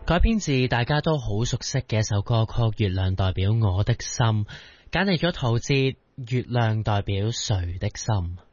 改編自大家都好熟悉嘅一首歌曲《月亮代表我的心》，揀嚟咗陶喆《月亮代表誰的心》。